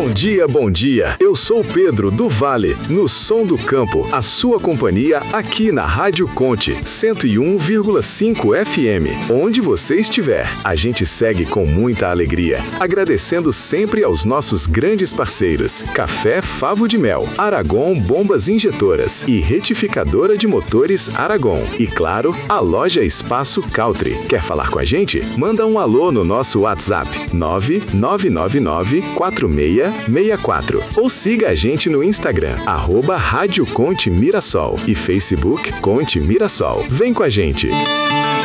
Bom dia, bom dia. Eu sou o Pedro do Vale, no Som do Campo, a sua companhia aqui na Rádio Conte 101,5 FM. Onde você estiver, a gente segue com muita alegria, agradecendo sempre aos nossos grandes parceiros: Café Favo de Mel, Aragon Bombas Injetoras e Retificadora de Motores Aragon. E claro, a loja Espaço Caltri. Quer falar com a gente? Manda um alô no nosso WhatsApp 999946664 ou siga a gente no Instagram @Rádio Conte Mirassol e Facebook Conte Mirassol. Vem com a gente!